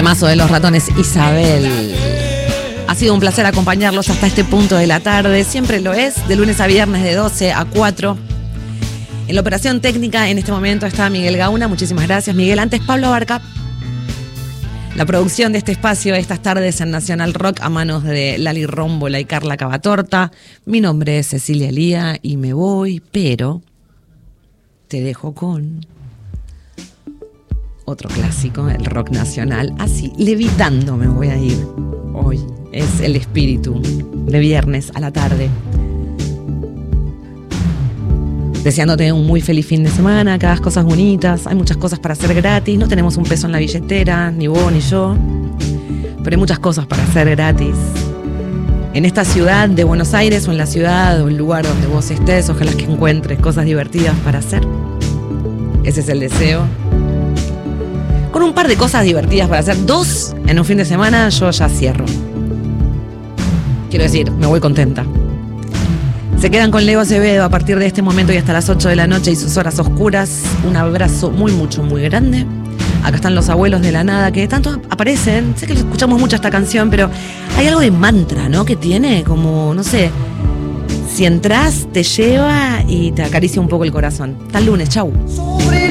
Temazo de Los Ratones, Isabel. Ha sido un placer acompañarlos hasta este punto de la tarde. Siempre lo es, de lunes a viernes de 12 a 4. En la operación técnica en este momento está Miguel Gauna. Muchísimas gracias, Miguel. Antes, Pablo Abarca. La producción de este espacio estas tardes en Nacional Rock a manos de Lali Rómbola y Carla Cavatorta. Mi nombre es Cecilia Lía y me voy, pero te dejo con otro clásico, el rock nacional. Así, levitando me voy a ir hoy. Es El Espíritu, de viernes a la tarde. Deseándote un muy feliz fin de semana, que hagas cosas bonitas. Hay muchas cosas para hacer gratis. No tenemos un peso en la billetera, ni vos ni yo. Pero hay muchas cosas para hacer gratis. En esta ciudad de Buenos Aires o en la ciudad o el lugar donde vos estés, ojalá que encuentres cosas divertidas para hacer. Ese es el deseo. Con un par de cosas divertidas para hacer, 2 en un fin de semana, yo ya cierro. Quiero decir, me voy contenta. Se quedan con Leo Acevedo a partir de este momento y hasta las 8 de la noche y sus horas oscuras. Un abrazo muy grande. Acá están los abuelos de la nada que tanto aparecen. Sé que escuchamos mucho esta canción, pero hay algo de mantra, ¿no? Que tiene como, no sé, si entras te lleva y te acaricia un poco el corazón. Hasta el lunes, chau.